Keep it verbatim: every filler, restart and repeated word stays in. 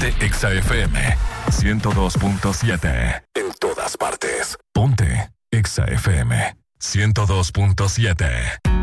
Ponte Exa F M ciento dos punto siete. En todas partes. Ponte Exa F M ciento dos punto siete.